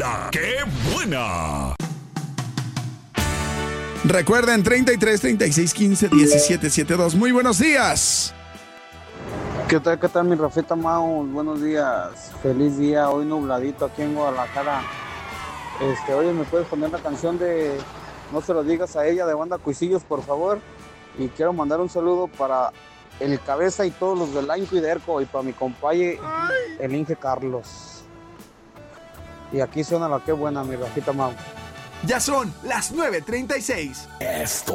La que buena. Recuerden, 33 36 15 17 72. Muy buenos días. ¿Qué tal, mi Rafita Mau? Buenos días. Feliz día. Hoy nubladito aquí en Guadalajara. Oye, ¿me puedes poner la canción de No se lo digas a ella de Banda Cuisillos, por favor? Y quiero mandar un saludo para el Cabeza y todos los del Lanco y Derco y para mi compañero, el Inge Carlos. Y aquí suena la que buena, mi Rafita Mau. Ya son las 9:36. Esto